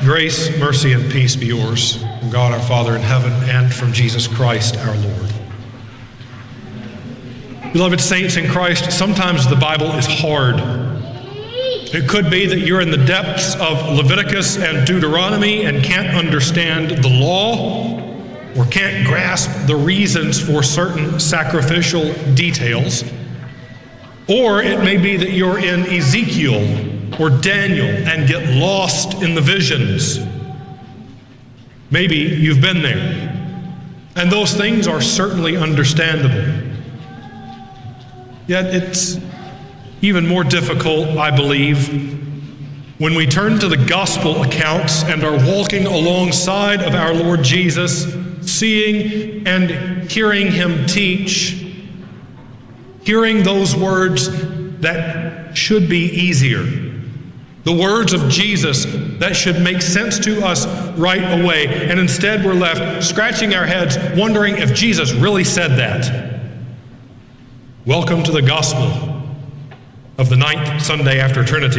Grace, mercy, and peace be yours from God our Father in heaven and from Jesus Christ our Lord. Beloved saints in Christ, sometimes the Bible is hard. It could be that you're in the depths of Leviticus and Deuteronomy and can't understand the law or can't grasp the reasons for certain sacrificial details. Or it may be that you're in Ezekiel or Daniel and get lost in the visions. Maybe you've been there. And those things are certainly understandable. Yet it's even more difficult, I believe, when we turn to the gospel accounts and are walking alongside of our Lord Jesus, seeing and hearing him teach, hearing those words that should be easier, the words of Jesus that should make sense to us right away, and instead we're left scratching our heads, wondering if Jesus really said that. Welcome to the gospel of the 9th Sunday after Trinity.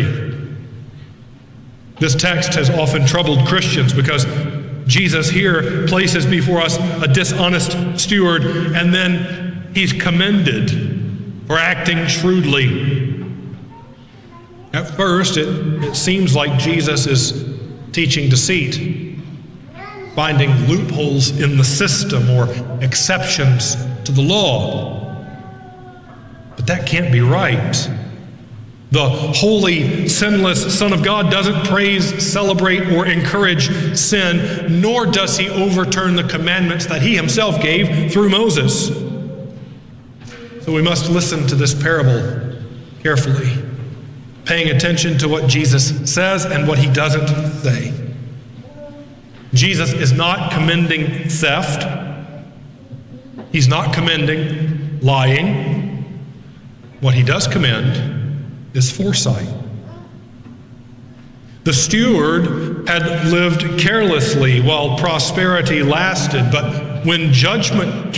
This text has often troubled Christians because Jesus here places before us a dishonest steward, and then he's commended for acting shrewdly. At first, it seems like Jesus is teaching deceit, finding loopholes in the system or exceptions to the law. But that can't be right. The holy, sinless Son of God doesn't praise, celebrate, or encourage sin, nor does he overturn the commandments that he himself gave through Moses. So we must listen to this parable carefully, paying attention to what Jesus says and what he doesn't say. Jesus is not commending theft. He's not commending lying. What he does commend is foresight. The steward had lived carelessly while prosperity lasted, but when judgment